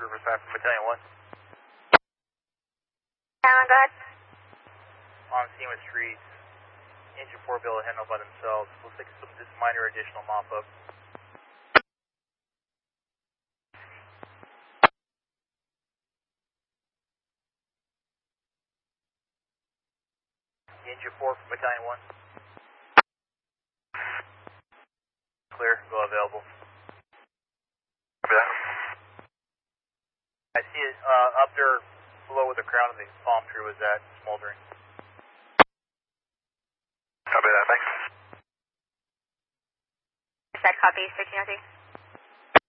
Riverside from Battalion 1. Go ahead. On scene with streets. Engine 4 able to handle by themselves. Looks like some just minor additional mop-up. Engine 4 from Battalion 1. Clear, go available. I see it up there below where the crown of the palm tree was at, smoldering. Copy that, thanks. Is that copy, 1602?